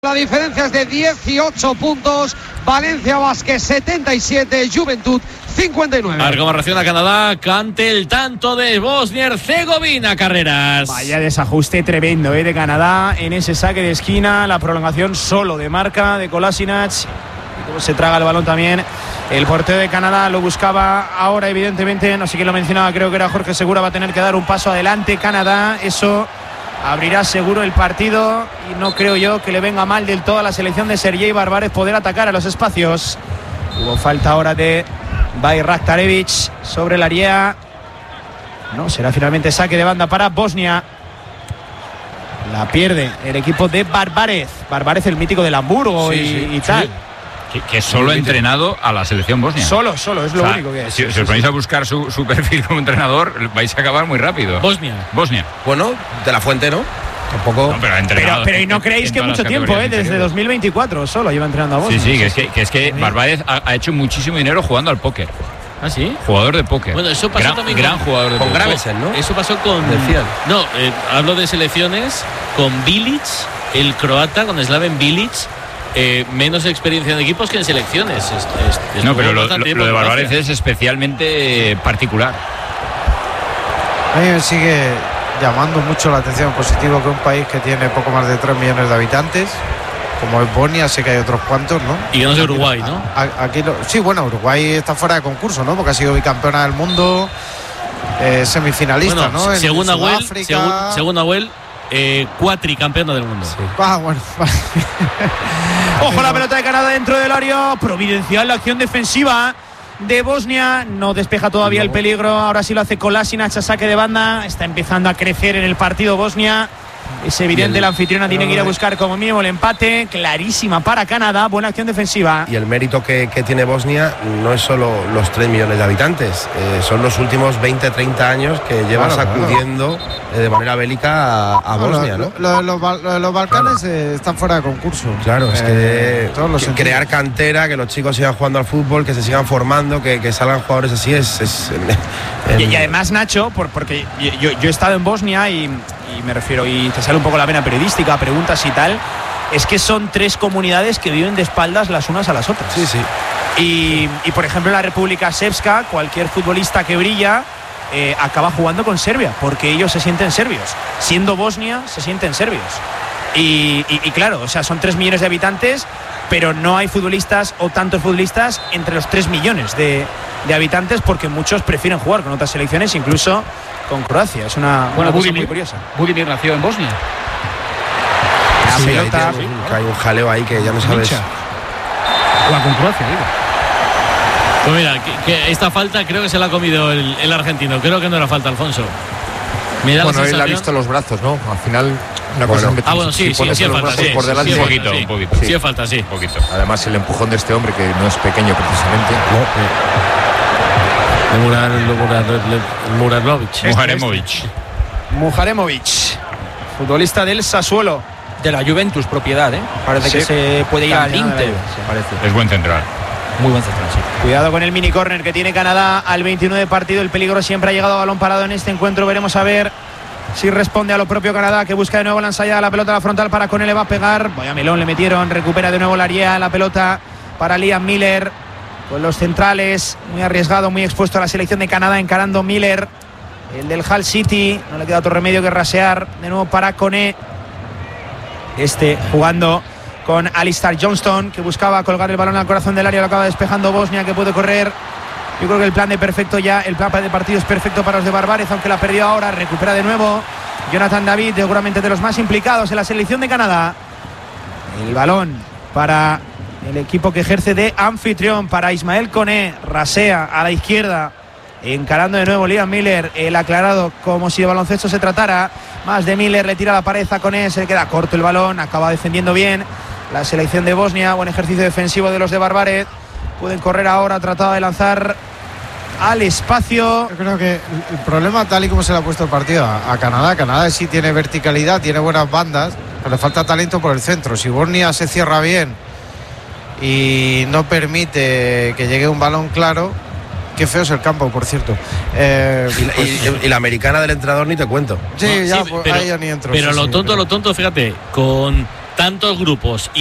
La diferencia es de 18 puntos. Valencia Basket 77, Juventud 59. A ver cómo reacciona Canadá ante el tanto de Bosnia-Herzegovina, Carreras. Vaya desajuste tremendo de Canadá en ese saque de esquina. La prolongación solo de marca de Kolasinac. Se traga el balón también. El portero de Canadá lo buscaba ahora, evidentemente. No sé quién lo mencionaba, creo que era Jorge Segura. Va a tener que dar un paso adelante Canadá. Eso abrirá seguro el partido y no creo yo que le venga mal del todo a la selección de Sergei Barbares poder atacar a los espacios. Hubo falta ahora de Bajraktarevic sobre el área. No, será finalmente saque de banda para Bosnia. La pierde el equipo de Barbarez. Barbarez, el mítico del Hamburgo y tal. Que solo ha entrenado a la selección bosnia. Solo, es lo único que es. Si os ponéis a buscar su perfil como entrenador, vais a acabar muy rápido. Bosnia. Bueno, de la Fuente, ¿no? Tampoco. No, pero ha entrenado. Pero y no creéis que mucho tiempo, desde 2024 solo lleva entrenando a Bosnia. Sí, que es que Barbarez ha hecho muchísimo dinero jugando al póker. ¿Ah, sí? Jugador de póker. Bueno, eso pasó también gran jugador de con póker. Gravesen, ¿no? Eso pasó con... Decían. No, hablo de selecciones con Bilic, el croata, con Slaven Bilic. Menos experiencia en equipos que en selecciones. No, pero lo de Barbarez es especialmente particular. A mí me sigue llamando mucho la atención positivo que un país que tiene poco más de 3 millones de habitantes, como es Bosnia, sé que hay otros cuantos, ¿no? Y que no es Uruguay, ¿no? Aquí sí, bueno, Uruguay está fuera de concurso, ¿no? Porque ha sido bicampeona del mundo, semifinalista, bueno, ¿no? Según Nahuel, cuatricampeona del mundo. Sí. Bueno. Ojo la pelota de Canadá dentro del área. Providencial la acción defensiva de Bosnia. No despeja todavía el peligro. Ahora sí lo hace Kolasinac a saque de banda. Está empezando a crecer en el partido Bosnia. Es evidente, la anfitriona tiene que ir a buscar como mínimo el empate. Clarísima para Canadá. Buena acción defensiva. Y el mérito que tiene Bosnia no es solo los 3 millones de habitantes, son los últimos 20-30 años que lleva sacudiendo de manera bélica a Bosnia, ¿no? Los Balcanes están fuera de concurso. Claro, es que crear sentidos. Cantera, que los chicos sigan jugando al fútbol, que se sigan formando, que salgan jugadores así Y además, Nacho, porque yo he estado en Bosnia y me refiero, y te sale un poco la vena periodística, preguntas y tal, es que son 3 comunidades que viven de espaldas las unas a las otras. Sí. Y por ejemplo, en la República Srpska, cualquier futbolista que brilla acaba jugando con Serbia, porque ellos se sienten serbios. Siendo Bosnia, se sienten serbios. Y claro, o sea, son 3 millones de habitantes, pero no hay futbolistas o tantos futbolistas entre los 3 millones de habitantes, porque muchos prefieren jugar con otras selecciones, incluso con Croacia. Es una cosa muy curiosa. Budimir nació en Bosnia. La pelota. Hay un jaleo ahí que ya no sabes. Juega con Croacia, digo. Pues mira, que esta falta creo que se la ha comido el argentino. Creo que no era falta, Alfonso. Mira, bueno, él ha visto los brazos, ¿no? Al final, una cosa es meter, sí, si es falta, sí. por delante, Un poquito. Sí, es falta, sí. Un poquito. Además, el empujón de este hombre, que no es pequeño precisamente. Muharemovic, futbolista del Sassuolo. De la Juventus, propiedad, Parece que se puede ir al Inter, parece. Es buen central. Muy buen central, sí. Cuidado con el mini córner que tiene Canadá al 29 de partido. El peligro siempre ha llegado a balón parado en este encuentro. Veremos a ver si responde a lo propio Canadá, que busca de nuevo la ensayada. La pelota a la frontal para Cone, le va a pegar. Vaya melón le metieron. Recupera de nuevo la área. La pelota para Liam Miller. Con los centrales, muy arriesgado, muy expuesto a la selección de Canadá, encarando Miller, el del Hull City. No le queda otro remedio que rasear. De nuevo para Cone. Jugando con Alistair Johnston, que buscaba colgar el balón al corazón del área. Lo acaba despejando Bosnia, que puede correr. Yo creo que el plan de partido es perfecto para los de Barbarez, aunque la perdió ahora. Recupera de nuevo Jonathan David, seguramente de los más implicados en la selección de Canadá. El balón para el equipo que ejerce de anfitrión, para Ismael Cone. Rasea a la izquierda, encarando de nuevo Liam Miller, el aclarado como si de baloncesto se tratara. Más de Miller, le tira la pared a Cone, se le queda corto el balón, acaba defendiendo bien la selección de Bosnia. Buen ejercicio defensivo de los de Barbarez. Pueden correr ahora, tratado de lanzar al espacio. Yo creo que el problema, tal y como se le ha puesto el partido a Canadá, Canadá sí tiene verticalidad, tiene buenas bandas, pero le falta talento por el centro. Si Bosnia se cierra bien y no permite que llegue un balón claro, Qué feo es el campo, por cierto. Y la americana del entrenador ni te cuento. Sí, no, ya, sí, ahí ya ni entro. Pero sí, lo tonto, fíjate, con tantos grupos